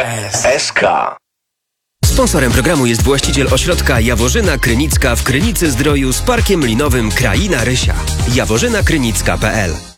SK. Sponsorem programu jest właściciel ośrodka Jaworzyna Krynicka w Krynicy Zdroju z Parkiem Linowym Kraina Rysia. jaworzynakrynicka.pl